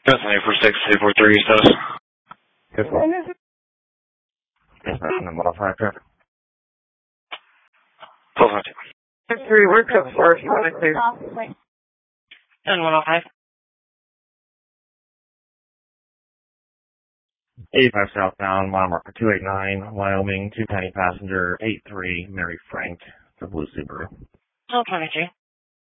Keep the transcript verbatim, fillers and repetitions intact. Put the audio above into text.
That's nine four six, eight four three, status. Yes, sir. Yes, sir. And one oh five, sir. twelve hundred. Three, we're code four if you want to clear. And one oh five. eighty-five southbound, mile marker two eight nine, Wyoming, two twenty passenger, eight three, Mary Frank, the blue Subaru. twelve twenty-two.